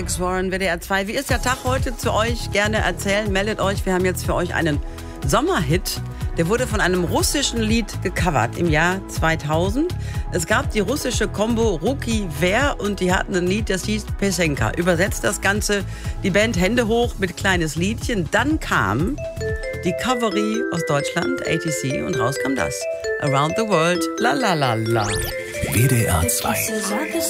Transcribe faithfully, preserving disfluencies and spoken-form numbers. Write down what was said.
Alex Warren, W D R zwei. Wie ist der Tag heute zu euch? Gerne erzählen, meldet euch. Wir haben jetzt für euch einen Sommerhit. Der wurde von einem russischen Lied gecovert im Jahr zweitausend. Es gab die russische Combo Ruki Ver und die hatten ein Lied, das hieß Peschenka. Übersetzt das Ganze die Band Hände hoch mit kleines Liedchen. Dann kam die Coverie aus Deutschland, A T C, und raus kam das. Around the World, la la la la. W D R zwei.